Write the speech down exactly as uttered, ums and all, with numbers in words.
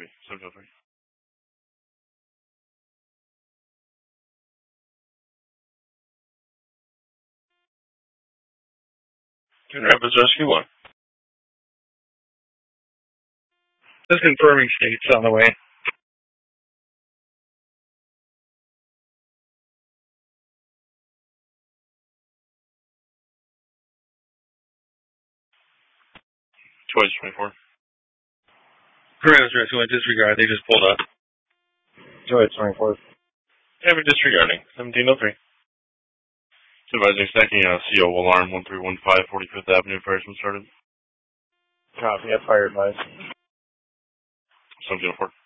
copy. seven oh three. Grand Rapids Rescue one. Just confirming states on the way. Choice twenty-four. Grand Rapids Rescue one, disregard. They just pulled up. Choice twenty-four. Evan disregarding. seventeen oh three. Supervisor stacking uh, C O alarm one three one five forty-fifth Avenue. Fireman started. Copy. I fired mine. seventeen oh four.